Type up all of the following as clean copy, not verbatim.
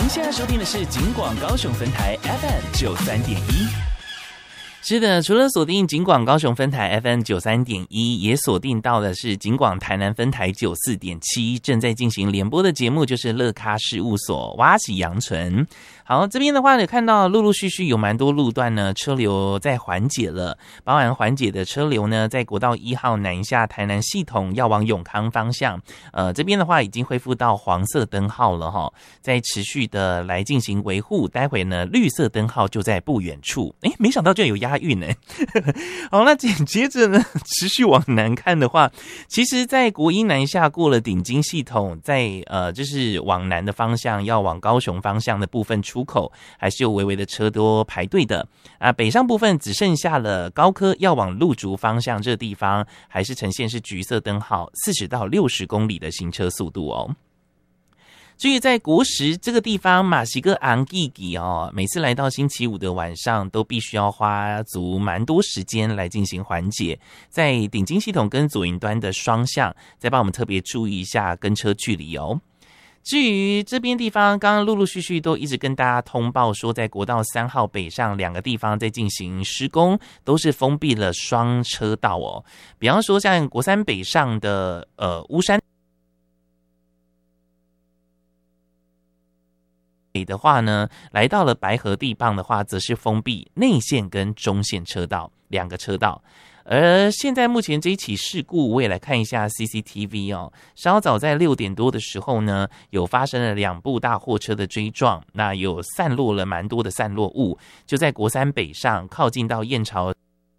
您现在收听的是警广高雄分台 FM93.1。是的，除了锁定警广高雄分台 FM93.1，也锁定到的是警广台南分台94.7，正在进行联播的节目就是乐咖事务所，挖起杨纯。好，这边的话呢，看到陆陆续续有蛮多路段呢，车流在缓解了，包含缓解的车流呢，在国道1号南下台南系统要往永康方向，这边的话已经恢复到黄色灯号了哈，在持续的来进行维护，待会呢绿色灯号就在不远处。没想到就有押韵呢。好，那紧接着呢，持续往南看的话，其实在国一南下过了顶金系统，在就是往南的方向要往高雄方向的部分出口还是有微微的车多排队的啊。北上部分只剩下了高科要往鹿竹方向这个地方，还是呈现是橘色灯号，40到60公里的行车速度哦。至于在国十这个地方，马西哥昂吉吉哦，每次来到星期五的晚上，都必须要花足蛮多时间来进行缓解，在顶金系统跟左营端的双向，再帮我们特别注意一下跟车距离哦。至于这边地方，刚刚陆陆续续都一直跟大家通报说，在国道3号北上2个地方在进行施工，都是封闭了双车道哦。比方说像国3北上的乌山的话呢，来到了白河地磅的话，则是封闭内线跟中线车道2个车道。而现在目前这一起事故，我也来看一下 CCTV 哦。稍早在6点多的时候呢，有发生了2部大货车的追撞，那有散落了蛮多的散落物，就在国3北上靠近到燕巢。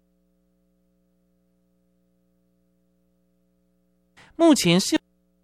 目前是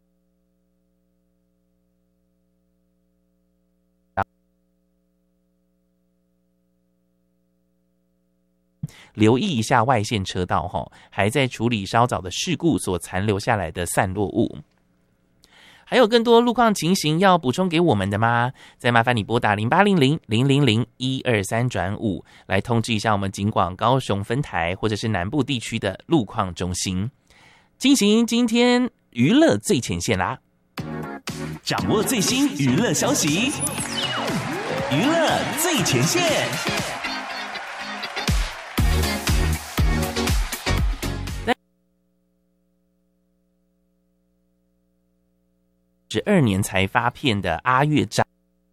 留意一下外线车道齁，还在处理稍早的事故所残留下来的散落物。还有更多路况情形要补充给我们的吗？再麻烦你拨打0800-000-123-5来通知一下我们警广高雄分台或者是南部地区的路况中心，进行今天娱乐最前线啦，掌握最新娱乐消息，娱乐最前线。12年才发片的阿月张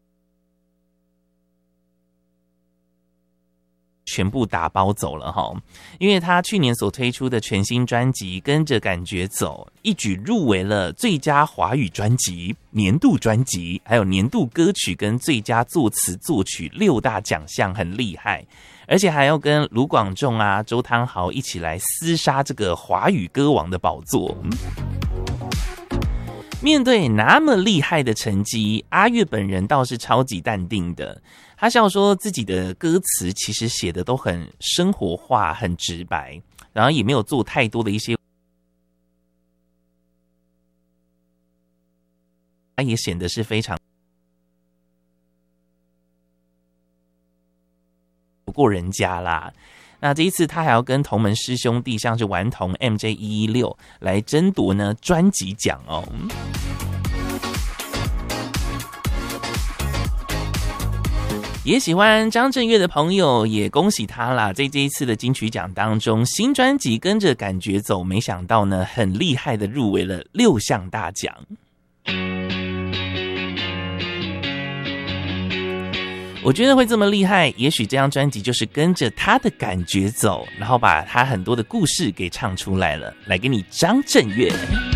全部打包走了齁，因为他去年所推出的全新专辑《跟着感觉走》一举入围了最佳华语专辑、年度专辑，还有年度歌曲跟最佳作词作曲6大奖项，很厉害。而且还要跟卢广仲啊、周汤豪一起来厮杀这个华语歌王的宝座。面对那么厉害的成绩，阿月本人倒是超级淡定的。他笑说自己的歌词其实写的都很生活化、很直白，然后也没有做太多的一些，他也显得是非常不过人家啦。那这一次他还要跟同门师兄弟像是顽童 MJ116 来争夺呢专辑奖哦。也喜欢张震岳的朋友也恭喜他啦，在这一次的金曲奖当中，新专辑跟着感觉走，没想到呢很厉害的入围了6项大奖。我觉得会这么厉害，也许这张专辑就是跟着他的感觉走，然后把他很多的故事给唱出来了。来给你张震岳。